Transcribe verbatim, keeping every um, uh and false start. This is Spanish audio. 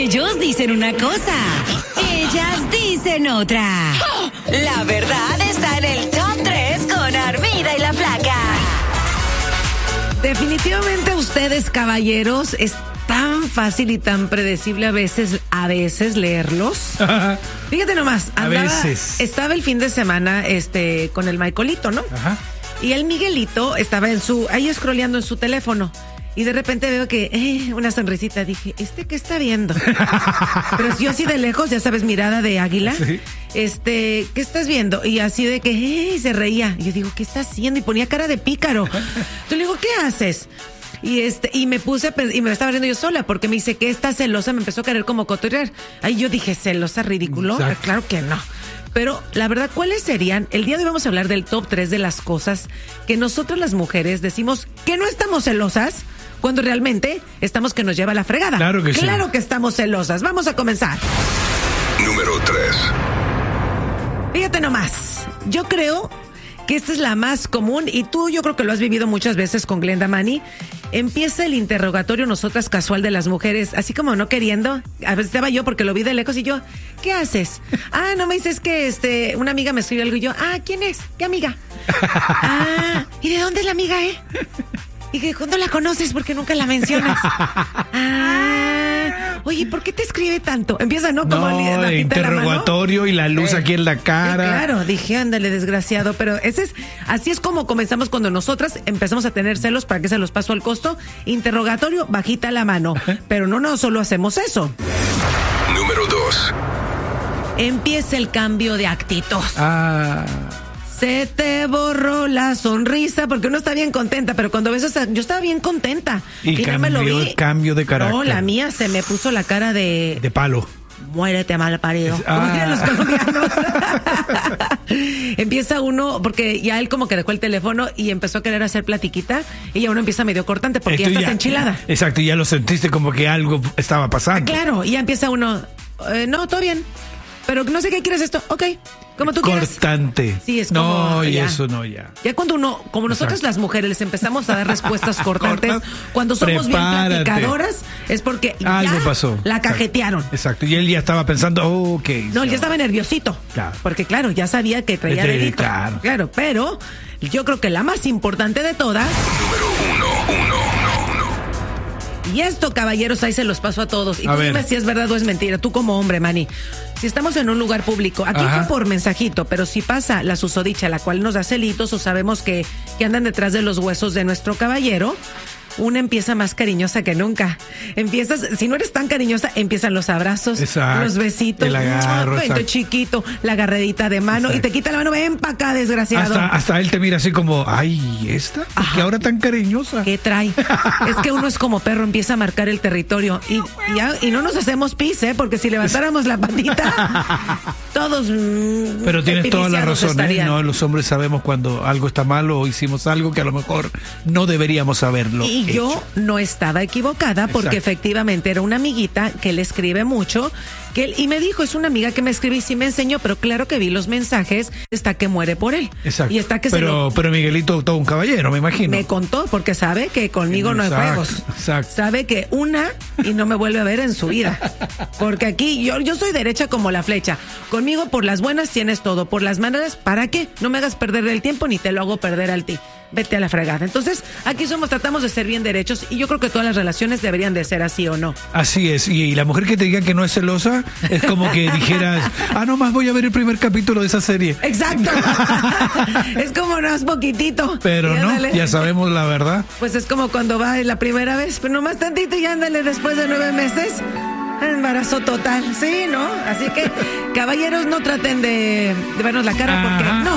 Ellos dicen una cosa, ellas dicen otra. La verdad está en el top tres con Armida y la Flaca. Definitivamente ustedes, caballeros, es tan fácil y tan predecible a veces, a veces leerlos. Fíjate nomás, andaba, a veces. Estaba el fin de semana este, con el Michaelito, ¿no? Ajá. Y el Miguelito estaba en su, ahí scrolleando en su teléfono. Y de repente veo que, eh, una sonrisita. Dije, ¿este qué está viendo? Pero yo así de lejos, ya sabes, mirada de águila. Sí. Este, ¿qué estás viendo? Y así de que, eh, se reía. Y yo digo, ¿qué está haciendo? Y ponía cara de pícaro. Entonces le digo, ¿qué haces? Y este, y me puse, a pens- y me estaba riendo yo sola, porque me dice que está celosa, me empezó a querer como cotorrear. Ahí yo dije, ¿celosa, ridículo? Exacto. Claro que no. Pero la verdad, ¿cuáles serían? El día de hoy vamos a hablar del top tres de las cosas que nosotras las mujeres decimos que no estamos celosas, cuando realmente estamos que nos lleva la fregada. Claro que sí. Claro que estamos celosas. Vamos a comenzar. Número tres. Fíjate nomás, yo creo que esta es la más común y tú yo creo que lo has vivido muchas veces con Glenda Mani. Empieza el interrogatorio nosotras casual de las mujeres, así como no queriendo. A veces estaba yo porque lo vi de lejos y yo, ¿qué haces? Ah, no me dices que este una amiga me escribió algo y yo, ah, ¿quién es? ¿Qué amiga? Ah, ¿y de dónde es la amiga, eh? Y que cuando la conoces porque nunca la mencionas. Ah, oye, ¿por qué te escribe tanto? Empieza, ¿no? Como No, el- la el pinta de la mano. interrogatorio y la luz Eh, aquí en la cara. Sí, claro, dije, ándale, desgraciado. Pero ese es, así es como comenzamos cuando nosotras empezamos a tener celos. ¿Para qué se los paso al costo? Interrogatorio, bajita la mano. Pero no, no solo hacemos eso. Número dos. Empieza el cambio de actitud. Ah, Se te borró la sonrisa porque uno está bien contenta, pero cuando ves esa, yo estaba bien contenta. Y no me lo cambió vi. el cambio de carácter. No, la mía se me puso la cara de... de palo. Muérete, mal parido. Es- Como ah. dirían los colombianos. Empieza uno, porque ya él como que dejó el teléfono y empezó a querer hacer platiquita y ya uno empieza medio cortante porque Esto ya estás enchilada. Exacto, y ya lo sentiste como que algo estaba pasando. Claro, y ya empieza uno, eh, no, todo bien, pero no sé qué quieres esto, ok, como tú quieras. Cortante. Sí, es no, como, y ya. eso no, ya. Ya cuando uno, como nosotras Exacto. las mujeres, les empezamos a dar respuestas cortantes, Cortas, cuando somos prepárate. bien platicadoras, es porque Algo ya pasó. la cajetearon. Exacto, y él ya estaba pensando, oh, ok. No, él ya estaba nerviosito. Claro. Porque claro, ya sabía que traía Este, delito. claro. Claro, pero yo creo que la más importante de todas, Número uno, uno, uno, uno. y esto, caballeros, ahí se los paso a todos. Y A tú ver. dime si es verdad o es mentira, tú como hombre, Manny. Si estamos en un lugar público, aquí Ajá. fue por mensajito, pero si pasa la susodicha, la cual nos da celitos o sabemos que, que andan detrás de los huesos de nuestro caballero, una empieza más cariñosa que nunca. Empiezas, si no eres tan cariñosa, empiezan los abrazos, Exacto. los besitos, El agarro, ¡mua! Cuento exacto. chiquito, la agarredita de mano, Exacto. y te quita la mano, ven pa' acá, desgraciado. Hasta, hasta él te mira así como, ay, ¿y esta? ¿Por qué Ajá. ahora tan cariñosa? ¿Qué trae? Es que uno es como perro, empieza a marcar el territorio. Y, y, ya- y no nos hacemos pis, ¿eh? Porque si levantáramos la patita, todos. mm, Pero tienes toda la epiliciados razón, ¿eh? estarían. No, los hombres sabemos cuando algo está malo o hicimos algo que a lo mejor no deberíamos haberlo Y hecho. yo no estaba equivocada porque Exacto. efectivamente era una amiguita que le escribe mucho. Que él, y me dijo, es una amiga que me escribe y sí me enseñó, pero claro que vi los mensajes, está que muere por él. Exacto. Y está que se pero, lo, pero Miguelito, todo un caballero, me imagino. me contó porque sabe que conmigo no hay Exacto, juegos. exacto. Sabe que una y no me vuelve a ver en su vida. Porque aquí yo, yo soy derecha como la flecha. Conmigo por las buenas tienes todo, por las malas, ¿para qué? No me hagas perder el tiempo ni te lo hago perder al ti. Vete a la fregada. Entonces, aquí somos, tratamos de ser bien derechos y yo creo que todas las relaciones deberían de ser así o no. Así es, y, y la mujer que te diga que no es celosa es como que dijeras, ah, nomás voy a ver el primer capítulo de esa serie. Exacto. Es como no es poquitito. Pero Y no, ándale. ya sabemos la verdad. Pues es como cuando va la primera vez, pero nomás tantito y ándale después de nueve meses. Embarazo total, sí, ¿no? Así que, caballeros, no traten de, de vernos la cara porque Ajá. no